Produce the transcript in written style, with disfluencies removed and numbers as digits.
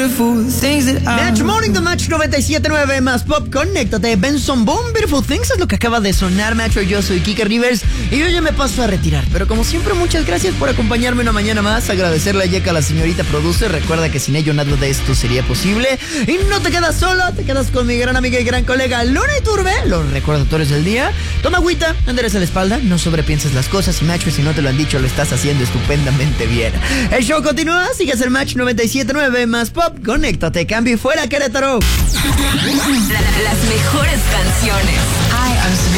beautiful things that I... Match Morning, The Match 97.9 más Pop. Conéctate. Benson Boom, Beautiful Things es lo que acaba de sonar, Match. Yo soy Kike Rivers y yo ya me paso a retirar. Pero como siempre, muchas gracias por acompañarme una mañana más. Agradecerle a Yeka, la señorita producer. Recuerda que sin ello nada de esto sería posible. Y no te quedas solo, te quedas con mi gran amiga y gran colega Luna Iturbe. Los recordatorios del día. Toma agüita, endereza la espalda, no sobrepienses las cosas y Match, si no te lo han dicho, lo estás haciendo estupendamente bien. El show continúa, sigues el Match 97.9 más Pop. Conéctate, cambio y fuera, Querétaro. Las mejores canciones.